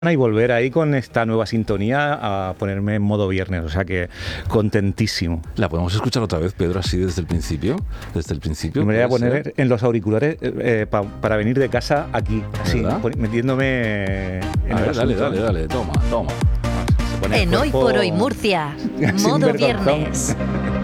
y volver ahí con esta nueva sintonía a ponerme en modo viernes, o sea que contentísimo. ¿La podemos escuchar otra vez, Pedro, así desde el principio? Desde el principio. Me voy a poner en los auriculares para venir de casa aquí, así, metiéndome en el asunto. Dale, toma. En Hoy por Hoy Murcia, modo viernes.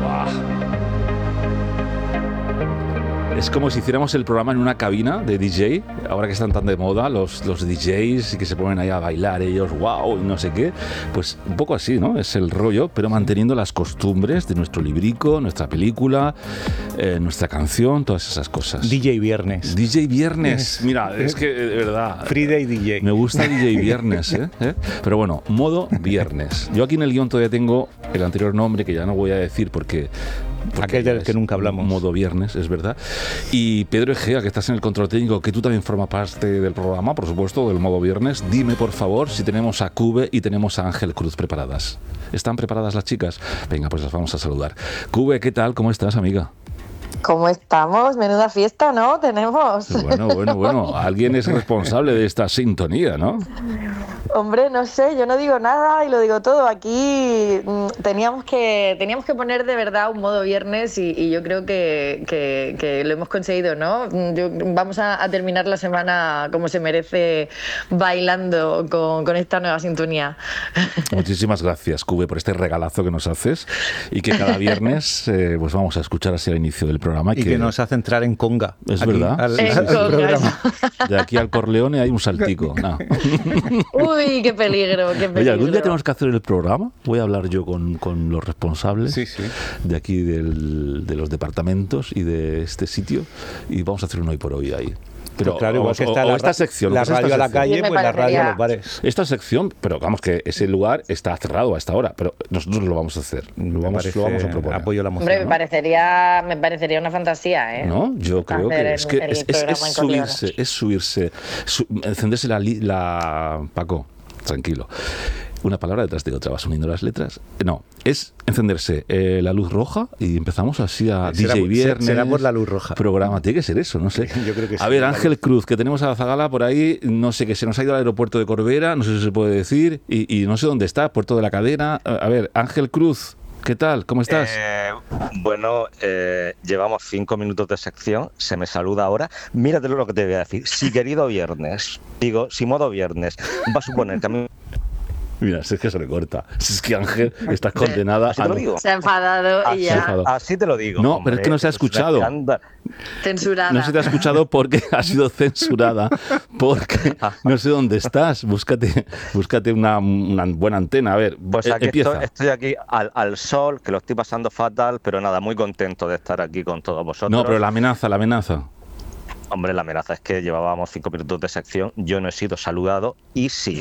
Es como si hiciéramos el programa en una cabina de DJ, ahora que están tan de moda los DJs y que se ponen ahí a bailar ellos, wow, y no sé qué. Pues un poco así, ¿no? Es el rollo, pero manteniendo las costumbres de nuestro librico, nuestra película, nuestra canción, todas esas cosas. DJ Viernes. DJ Viernes, mira, es que de verdad... Friday DJ. Me gusta DJ Viernes, ¿eh? Pero bueno, modo viernes. Yo aquí en el guión todavía tengo el anterior nombre que ya no voy a decir porque aquel del que nunca hablamos. Modo viernes, es verdad. Y Pedro Egea, que estás en el control técnico, que tú también formas parte del programa, por supuesto, del modo viernes. Dime, por favor, si tenemos a Cube y tenemos a Ángel Cruz preparadas. ¿Están preparadas las chicas? Venga, pues las vamos a saludar. Cube, ¿qué tal? ¿Cómo estás, amiga? ¿Cómo estamos? Menuda fiesta, ¿no? Tenemos. Bueno. Alguien es responsable de esta sintonía, ¿no? Hombre, no sé, yo no digo nada y lo digo todo. Aquí teníamos que poner de verdad un modo viernes y yo creo que lo hemos conseguido, ¿no? Vamos a terminar la semana como se merece, bailando con esta nueva sintonía. Muchísimas gracias, Cube, por este regalazo que nos haces y que cada viernes pues vamos a escuchar así al inicio del programa. Y que nos hace entrar en conga. Es aquí, verdad. Al programa. De aquí al Corleone hay un saltico. No. Uy, qué peligro, qué peligro. Oye, algún día tenemos que hacer el programa. Voy a hablar yo con los responsables de aquí de los departamentos y de este sitio y vamos a hacer un hoy por hoy ahí. Pero pues claro, igual que está esta sección, la radio a la calle, pues la radio a los bares. Esta sección, pero vamos que ese lugar está cerrado a esta hora, pero nosotros lo vamos a hacer, lo vamos a proponer. Apoyo la moción. Hombre, me parecería una fantasía, ¿eh? No, yo creo que es subirse, encenderse Paco, tranquilo. Una palabra detrás de otra, vas uniendo las letras. No, es encenderse la luz roja y empezamos así a DJ Viernes. Será por la luz roja. Programa, tiene que ser eso, no sé. Yo creo que sí. A ver, Ángel Cruz, que tenemos a la Zagala por ahí, no sé, que se nos ha ido al aeropuerto de Corbera, no sé si se puede decir, y no sé dónde está, Puerto de la Cadena. A ver, Ángel Cruz, ¿qué tal? ¿Cómo estás? Llevamos 5 minutos de sección, se me saluda ahora. Mírate lo que te voy a decir. Si querido viernes, si modo viernes, va a suponer que a mí... Mira, es que se le corta. Es que Ángel, estás condenada. Así te lo digo. Se ha enfadado y ya. Así te lo digo. No, pero es que no se ha escuchado. Censurada. No se te ha escuchado porque ha sido censurada. Porque no sé dónde estás. Búscate una buena antena. A ver, pues aquí empieza. Estoy aquí al sol, que lo estoy pasando fatal, pero nada, muy contento de estar aquí con todos vosotros. No, pero la amenaza. Hombre, la amenaza es que llevábamos 5 minutos de sección, yo no he sido saludado y sí.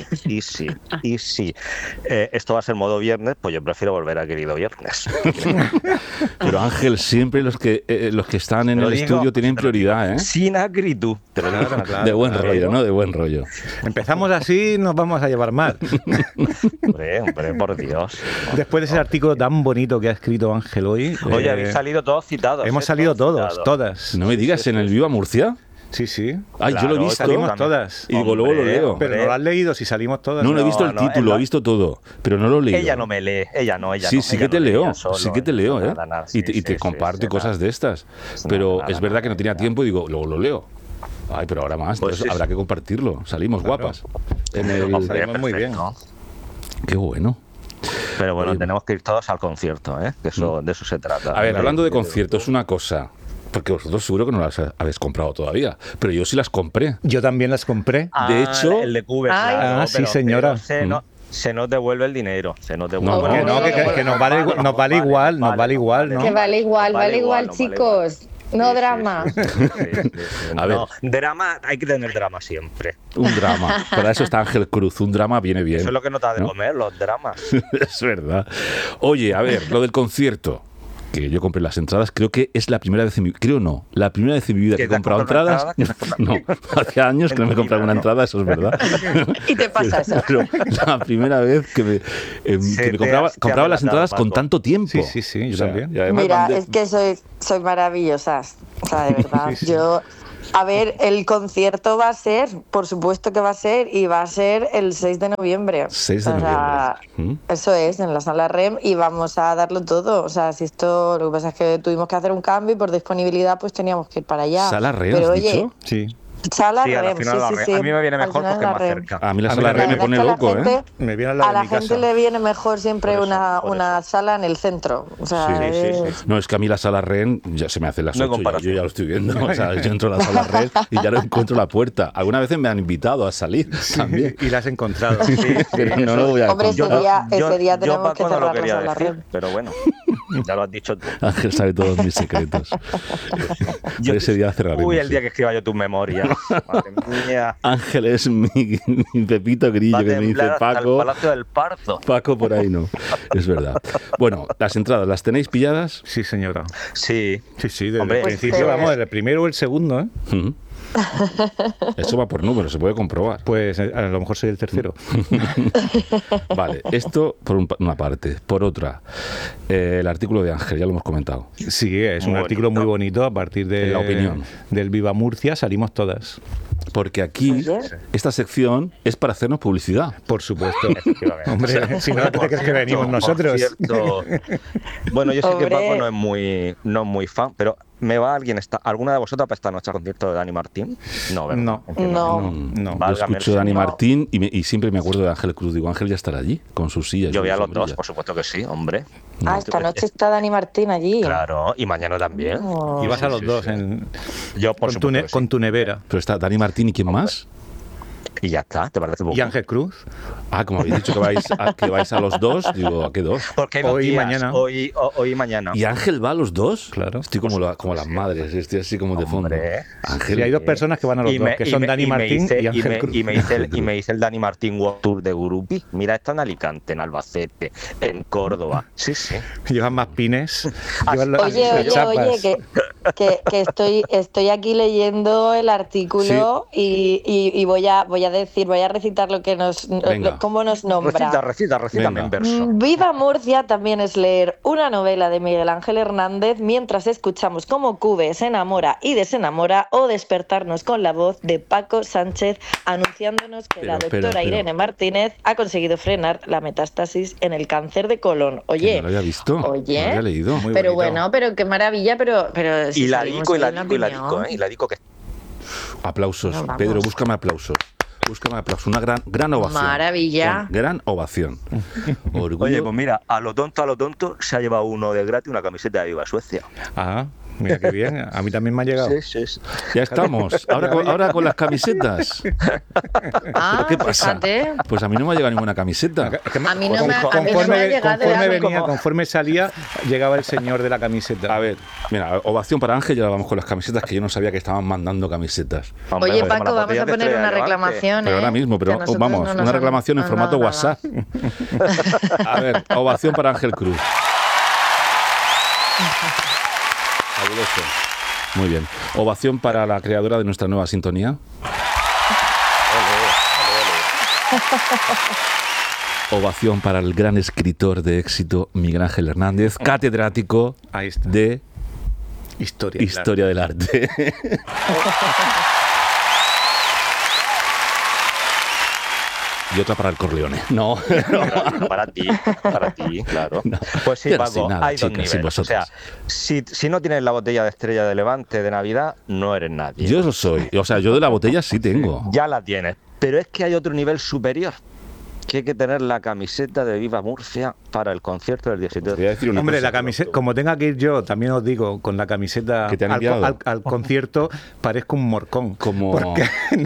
Esto va a ser modo viernes, pues yo prefiero volver a querido viernes. Pero Ángel, siempre los que están en el estudio tienen prioridad, ¿eh? Sin acritud. De buen rollo, ¿no? De buen rollo. Empezamos así, nos vamos a llevar mal. Hombre, por Dios. Después de ese artículo tan bonito que ha escrito Ángel hoy. Oye, habéis salido todos citados. Hemos salido todos, todas. No me digas, ¿en el Viva Murcia? Sí. Ay, claro, yo lo he visto. Salimos todas. Y digo, luego lo leo. Pero no lo has leído, si salimos todas. No he visto el título, he visto todo, pero no lo he leído. Ella no me lee, ella sí, no. Sí que te leo, sí que te leo, ¿eh? Sí, y te comparto cosas de estas. Pero es verdad que no tenía tiempo y digo, luego lo leo. Ay, pero ahora más, pues habrá que compartirlo. Salimos guapas. Salimos muy bien, ¿no? Qué bueno. Pero bueno, tenemos que ir todos al concierto, ¿eh? Que de eso se trata. A ver, hablando de conciertos, una cosa. Porque vosotros seguro que no las habéis comprado todavía, pero yo sí las compré. Yo también las compré. De hecho, el de Cube, claro, sí, señora. Se nos devuelve el dinero. Que nos vale igual, ¿no? Que vale igual, chicos. No drama. A ver. No, drama, hay que tener drama siempre. Un drama. Para eso está Ángel Cruz. Un drama viene bien. Eso es lo que nos da de comer, los dramas. Es verdad. Oye, a ver, lo del concierto. Que yo compré las entradas, creo que es la primera vez en mi vida, la primera vez en mi vida que he comprado entradas. No, hace años que no me he comprado una entrada, eso es verdad. Y te pasa eso. Pero la primera vez que me compraba las entradas con tanto tiempo. Sí, yo también. Mira, es que soy maravillosas. O sea, de verdad, yo A ver, el concierto va a ser, por supuesto que va a ser, y va a ser el 6 de noviembre. 6 de noviembre. Eso es, en la sala REM, y vamos a darlo todo. O sea, si esto, lo que pasa es que tuvimos que hacer un cambio y por disponibilidad pues teníamos que ir para allá. ¿Sala REM pero has oye, dicho? Sí. Sala Sí, a la REM, final la sí, REM. sí. A mí me viene mejor porque es más REM. cerca. A mí la A mí sala la REM me verdad pone es que a la loco, gente- ¿eh? Me viene al lado A de la mi gente casa. le viene mejor siempre Por eso, una por sala en el centro. O sea, No, es que a mí la sala REN ya se me hacen las No hay 8 y yo comparación. ya lo estoy viendo. O sea, yo entro a la sala REN y ya no encuentro la puerta. Algunas veces me han invitado a salir también. Y la has encontrado. Pero no lo voy a Hombre, contar. ese día tenemos que Paco, no lo cerrar la quería sala decir, REM. pero bueno, ya lo has dicho tú. Ángel sabe todos mis secretos. Pero ese día cerraremos. Uy, el día sí. que escriba yo tus memorias. Madre mía. Ángel es mi Pepito Grillo Va a que me dice temblar hasta el Paco. Palacio del Pardo. Paco por ahí no. Es verdad. Bueno, las entradas, ¿las tenéis pilladas? Sí, señora. Sí. Sí, sí, desde Hombre, el principio, pues, vamos, el primero o el segundo, ¿eh? Ujú. Eso va por números, se puede comprobar. Pues a lo mejor soy el tercero. Vale, esto por una parte. Por otra, el artículo de Ángel, ya lo hemos comentado. Sí, es un Muy artículo bonito. muy bonito. A partir de En la opinión. del Viva Murcia salimos todas. Porque aquí, Oye. esta sección es para hacernos publicidad. Por supuesto. Efectivamente. Hombre, si no te crees que venimos Por nosotros. cierto. Bueno, yo sé que Hombre. Paco no es muy fan, pero ¿me va alguna de vosotras para esta noche al concierto de Dani Martín? No, ¿verdad? No. Entiendo. No. No. Yo Válgame el escucho a Dani Señor. Martín y siempre me acuerdo de Ángel Cruz. Digo, Ángel ya estará allí con sus sillas. Yo y vi a sus los dos, sombrillas. por supuesto que sí, hombre. Esta noche está Dani Martín allí. Claro, y mañana también. Oh. Y vas a los Sí, dos sí. Yo, por con, tu supuesto que sí. con tu nevera. Pero está Dani Martín y ¿quién más? Y ya está, ¿te parece poco? Y Ángel Cruz. Ah, como habéis dicho que vais a los dos, digo, ¿a qué dos? Porque hay dos Hoy y días, mañana. Hoy y mañana. ¿Y Ángel va a los dos? Claro. Estoy como las madres, estoy así como de fondo. Hombre. Ángel. Y hay dos personas que van a los dos, que son Dani Martín y Ángel Cruz. Y me dice el Dani Martín World Tour de Gurupi. Mira, está en Alicante, en Albacete, en Córdoba. Sí, sí. Llevan más pines. Llevan Oye, chapas. que estoy aquí leyendo el artículo y voy a recitar lo que Venga. cómo nos nombra. Recítame Venga. en verso. Viva Murcia también es leer una novela de Miguel Ángel Hernández mientras escuchamos cómo Cube se enamora y desenamora, o despertarnos con la voz de Paco Sánchez anunciándonos que la doctora Irene Martínez ha conseguido frenar la metástasis en el cáncer de colon. Que Oye, no lo había visto, oye, no lo había leído. Muy pero bonito. bueno, pero qué maravilla, pero si Y la salimos dico, y la ahí en dico, y la opinión. dico, ¿eh? Y la dico que... Aplausos. No, vamos. Pedro, búscame aplausos. Búscame aplausos. Una gran ovación. Maravilla. Con gran ovación. Orgullo. Oye, pues mira, a lo tonto, se ha llevado uno de gratis una camiseta de Viva Suecia. Ah, mira qué bien. A mí también me ha llegado. Sí. Ya estamos. Ahora con las camisetas. Ah, ¿Pero qué pasa? fíjate. Pues a mí no me ha llegado ninguna camiseta. Es que A mí no me ha llegado conforme ya. venía, Como- conforme salía, llegaba el señor de la camiseta. A ver, mira, ovación para Ángel, ya vamos con las camisetas, que yo no sabía que estaban mandando camisetas. Hombre, Oye, como Paco, las vamos botellas a de poner Estrella una de Levante. reclamación. Pero ahora mismo, Que pero nosotros vamos, no nos una han reclamación en formato mandado WhatsApp. A ver, ovación para Ángel Cruz. Fabuloso. Muy bien. Ovación para la creadora de nuestra nueva sintonía. Ovación para el gran escritor de éxito Miguel Ángel Hernández, catedrático Ahí está. de Historia. Historia del Arte. Y otra para el Corleone. No. Para ti, claro. Pues sí, Pero Paco, sin nada, hay dos chicas, sin niveles. O sea, vosotras. si no tienes la botella de Estrella de Levante de Navidad, no eres nadie. Yo lo soy. O sea, yo de la botella sí tengo. Ya la tienes. Pero es que hay otro nivel superior, que hay que tener la camiseta de Viva Murcia para el concierto del 17 Te voy a decir una Hombre, cosa. la camiseta, como tenga que ir yo, también os digo, con la camiseta ¿Que te han enviado? al concierto, parezco un morcón. Como... Porque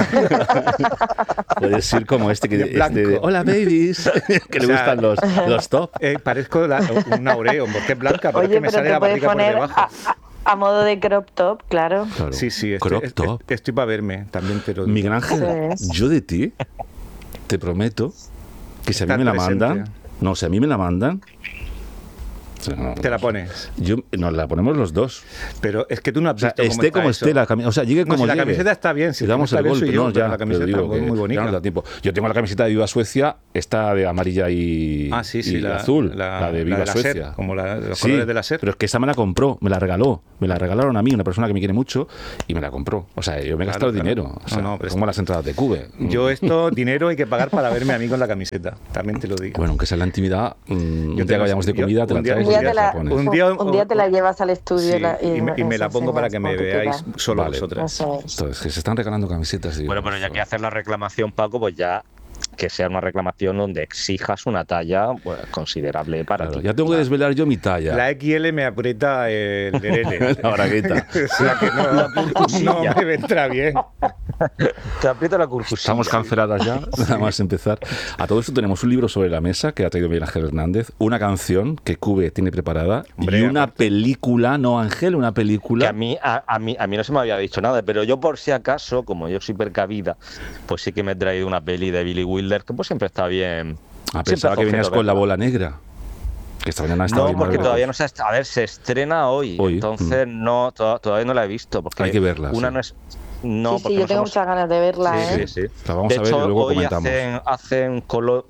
Puedes ir como este que De blanco. hola babies, que le O sea, gustan los top. parezco un aureo, porque es blanca, pero es Oye, que me pero sale te la puedes barriga por poner debajo. a modo de crop top, claro. Claro. Sí, Crop top. estoy para verme, también te lo digo. Miguel Ángel, Eso es. yo de ti te prometo que si a mí Estar me la presente. mandan, no, si a mí me la mandan, Te la pones. Nos la ponemos los dos. Pero es que tú no has visto esté como esté la camiseta. O sea, llegue como si la llegue. camiseta está bien. Si le damos el golpe. yo, Ya, la camiseta está muy bonita. Ya nos da tiempo. Yo tengo la camiseta de Viva Suecia, esta de amarilla y azul. La de Viva Suecia. SER, como los colores de la SER. Pero es que esta me la compró, me la regaló. Me la regalaron a mí, una persona que me quiere mucho, y me la compró. O sea, yo me he gastado el dinero. O sea, como las entradas de Cube. Yo dinero hay que pagar para verme a mí con la camiseta. También te lo digo. Bueno, aunque sea la intimidad, un día que vayamos de comida, te la traes y te la pones. Un día te la llevas al estudio y me la pongo para que me veáis solo vosotras. Entonces, que se están regalando camisetas. Digo, bueno, pero ya que hacer la reclamación, Paco, pues ya que sea una reclamación donde exijas una talla considerable para ti. Ya tengo que desvelar yo mi talla. La XL me aprieta el DL. La bragueta. O sea que no me vendrá bien. Te aprieta la curcusilla. Estamos canceladas ya, nada más empezar. A todo esto tenemos un libro sobre la mesa que ha traído Miguel Ángel Hernández, una canción que Cube tiene preparada y una película, ¿no, Ángel? Una película. Que a mí no se me había dicho nada, pero yo por si acaso, como yo soy precavida, pues sí que me he traído una peli de Billy Wilder que pues siempre está bien. Pensaba que venías con La Bola Negra. Que esta mañana estaba no, porque todavía no se a ver, se estrena hoy. Entonces no todavía no la he visto. Porque hay que verla. Una sí. no es. No, sí, yo tengo muchas ganas de verla. Sí. La vamos de a ver hecho, y luego hoy comentamos. hacen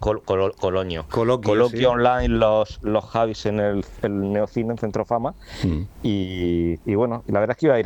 coloquio online los Javis en el Neocine en Centrofama. Y bueno, la verdad es que iba a ir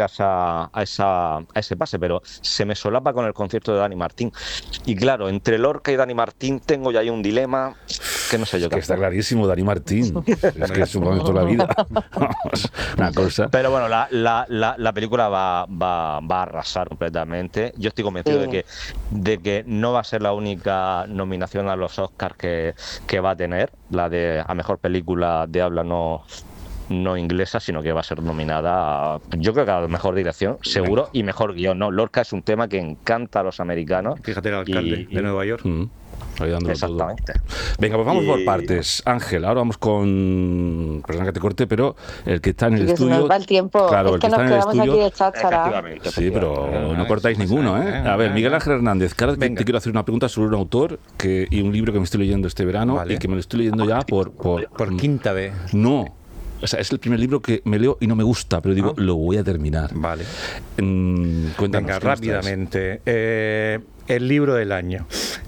a ese pase, pero se me solapa con el concierto de Dani Martín. Y claro, entre Lorca y Dani Martín tengo ya ahí un dilema que no sé yo qué está clarísimo, Dani Martín. Es que es un momento de la vida. Una cosa. Pero bueno, la película va a arrasar completamente. Yo estoy convencido de que no va a ser la única nominación a los Oscars que va a tener, la de a mejor película de habla no inglesa, sino que va a ser nominada yo creo que a la mejor dirección, seguro, y mejor guión. No, Lorca es un tema que encanta a los americanos. Fíjate, el alcalde de Nueva York. Exactamente. Todo. Venga, pues vamos por partes. Ángel, ahora vamos con... Perdón que te corte, pero el que está en el estudio... Se nos va el tiempo. Claro, es que nos quedamos aquí de cháchara. Sí, pero no cortáis ninguno, ¿eh? A ver, Miguel Ángel Hernández, te quiero hacer una pregunta sobre un autor y un libro que me estoy leyendo este verano y que me lo estoy leyendo ya por quinta vez. No. O sea, es el primer libro que me leo y no me gusta, pero digo, lo voy a terminar. Vale. Cuéntanos. Venga, rápidamente. El libro del año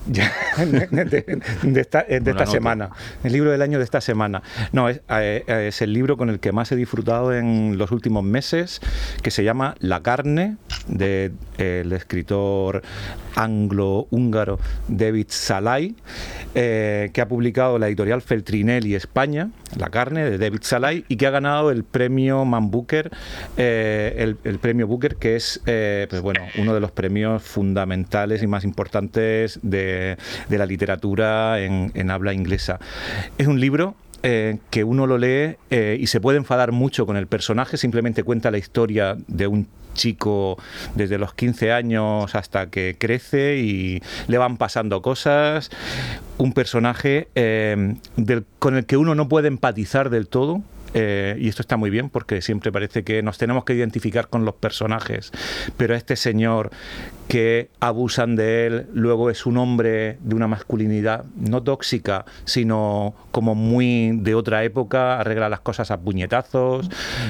de esta semana. El libro del año de esta semana. No, es el libro con el que más he disfrutado en los últimos meses, que se llama La carne, del escritor anglo-húngaro David Szalay, que ha publicado la editorial Feltrinelli España, La carne, de David Szalay, y que ha ganado el premio Man Booker, el premio Booker, que es pues bueno, uno de los premios fundamentales y más importantes de la literatura en habla inglesa. Es un libro que uno lo lee y se puede enfadar mucho con el personaje. Simplemente cuenta la historia de un chico desde los 15 años hasta que crece y le van pasando cosas. Un personaje con el que uno no puede empatizar del todo. Y esto está muy bien porque siempre parece que nos tenemos que identificar con los personajes, pero este señor que abusan de él luego es un hombre de una masculinidad no tóxica, sino como muy de otra época, arregla las cosas a puñetazos,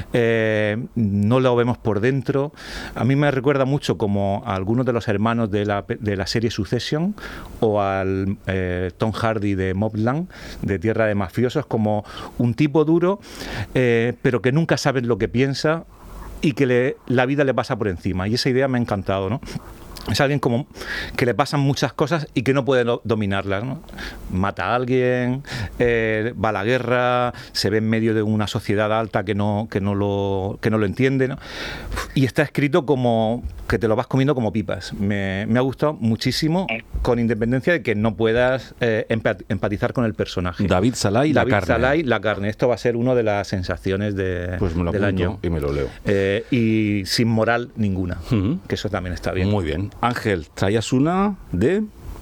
no lo vemos por dentro. A mí me recuerda mucho como a algunos de los hermanos de la serie Succession o al Tom Hardy de Mobland, de Tierra de Mafiosos, como un tipo duro, pero que nunca sabe lo que piensa y que la vida le pasa por encima. Y esa idea me ha encantado, ¿no? Es alguien como que le pasan muchas cosas y que no puede dominarlas, ¿no? Mata a alguien, va a la guerra, se ve en medio de una sociedad alta que no lo entiende, ¿no? Y está escrito como que te lo vas comiendo como pipas. Me ha gustado muchísimo, con independencia de que no puedas empatizar con el personaje. David Szalay, La carne. David Szalay, La carne. Esto va a ser una de las sensaciones pues me lo del año. Y me lo leo. Y sin moral ninguna, que eso también está bien. Muy bien. Ángel, traías una de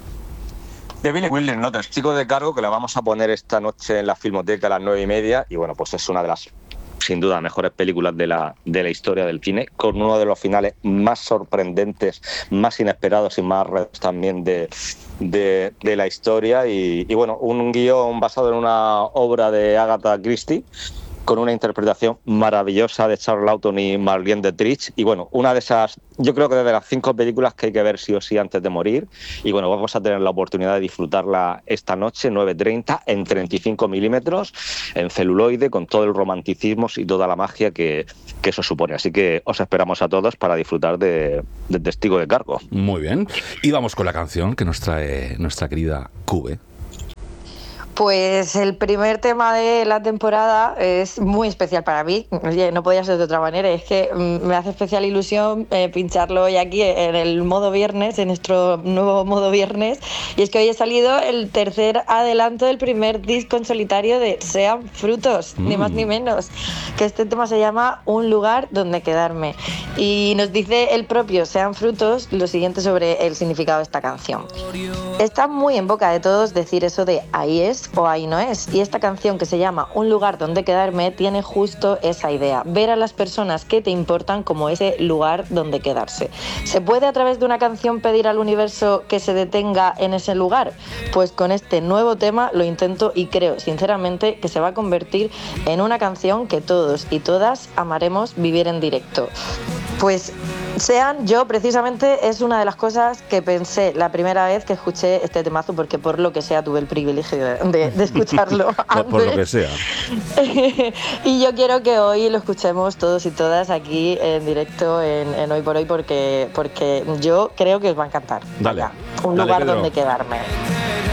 Billy Wilder, ¿no? Testigo de cargo, que la vamos a poner esta noche en la Filmoteca a las 9:30, y bueno, pues es una de las, sin duda, mejores películas de la historia del cine, con uno de los finales más sorprendentes, más inesperados y más retos también de la historia, y bueno, un guión basado en una obra de Agatha Christie, con una interpretación maravillosa de Charles Lawton y Marlene Dietrich. Y bueno, una de esas, yo creo que de las 5 películas que hay que ver sí o sí antes de morir. Y bueno, vamos a tener la oportunidad de disfrutarla esta noche, 9:30, en 35 milímetros, en celuloide, con todo el romanticismo y toda la magia que eso supone. Así que os esperamos a todos para disfrutar de Testigo de Cargo. Muy bien. Y vamos con la canción que nos trae nuestra querida Cube. Pues el primer tema de la temporada es muy especial para mí. Oye, no podía ser de otra manera. Es que me hace especial ilusión pincharlo hoy aquí en el modo viernes, en nuestro nuevo modo viernes. Y es que hoy ha salido el tercer adelanto del primer disco en solitario de Sean Frutos, ni más ni menos. Que este tema se llama Un lugar donde quedarme. Y nos dice el propio Sean Frutos lo siguiente sobre el significado de esta canción. Está muy en boca de todos decir eso de ahí es o ahí no es, y esta canción, que se llama Un lugar donde quedarme, tiene justo esa idea: ver a las personas que te importan como ese lugar donde quedarse. ¿Se puede a través de una canción pedir al universo que se detenga en ese lugar? Pues con este nuevo tema lo intento, y creo sinceramente que se va a convertir en una canción que todos y todas amaremos vivir en directo. Pues Sean, yo precisamente es una de las cosas que pensé la primera vez que escuché este temazo, porque por lo que sea tuve el privilegio de escucharlo antes. Por lo que sea. Y yo quiero que hoy lo escuchemos todos y todas aquí en directo en Hoy por Hoy, porque yo creo que os va a encantar. Dale. Un Dale, lugar Pedro. donde quedarme.